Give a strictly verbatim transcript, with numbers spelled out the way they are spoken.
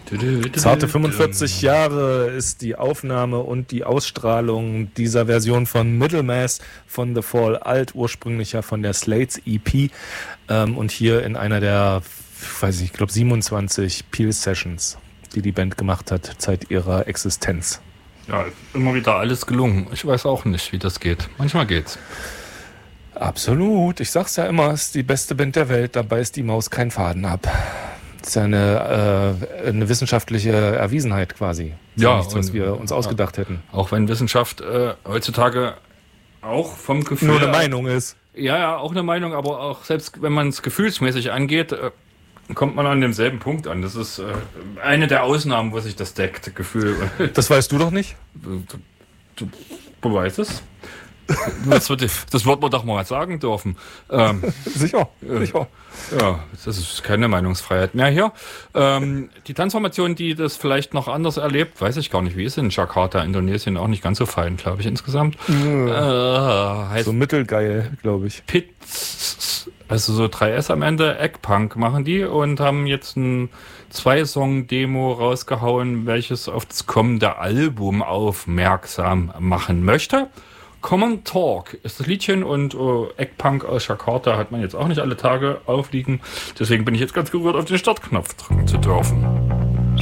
Zarte fünfundvierzig Jahre ist die Aufnahme und die Ausstrahlung dieser Version von Middlemass von The Fall alt, ursprünglich ja von der Slates E P ähm, und hier in einer der, weiß ich, ich glaube siebenundzwanzig Peel Sessions, die die Band gemacht hat seit ihrer Existenz. Ja, immer wieder alles gelungen. Ich weiß auch nicht, wie das geht. Manchmal geht's. Absolut. Ich sag's ja immer, es ist die beste Band der Welt, dabei ist die Maus kein Faden ab. Das ist ja eine, äh, eine wissenschaftliche Erwiesenheit quasi. Das ja, ist nichts, was wir uns ausgedacht ja, hätten. Auch wenn Wissenschaft äh, heutzutage auch vom Gefühl... Nur eine Meinung ist. Ja, ja, auch eine Meinung, aber auch selbst wenn man es gefühlsmäßig angeht, äh, kommt man an demselben Punkt an. Das ist äh, eine der Ausnahmen, wo sich das deckt, Gefühl. Das weißt du doch nicht? Du, du beweist es. Das wird, das wird man doch mal sagen dürfen. Ähm, sicher, äh, sicher. Ja, das ist keine Meinungsfreiheit mehr hier. Ähm, die Tanzformation, die das vielleicht noch anders erlebt, weiß ich gar nicht, wie ist in Jakarta, Indonesien, auch nicht ganz so fein, glaube ich, insgesamt. Mhm. Äh, heißt so mittelgeil, glaube ich. Pits, also so drei S am Ende, Eggpunk machen die und haben jetzt ein Zwei-Song-Demo rausgehauen, welches auf das kommende Album aufmerksam machen möchte. Common Talk ist das Liedchen und uh, Eggpunk aus Jakarta hat man jetzt auch nicht alle Tage aufliegen. Deswegen bin ich jetzt ganz gerührt, auf den Startknopf drücken zu dürfen.